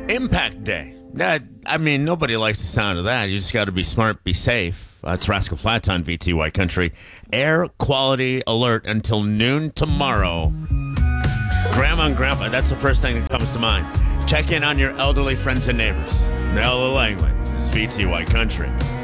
Impact Day. I mean, nobody likes the sound of that. You just got to be smart, be safe. It's Rascal Flats on VTY Country. Air quality alert until noon tomorrow. Grandma and Grandpa, that's the first thing that comes to mind. Check in on your elderly friends and neighbors. Nella Langley, this is VTY Country.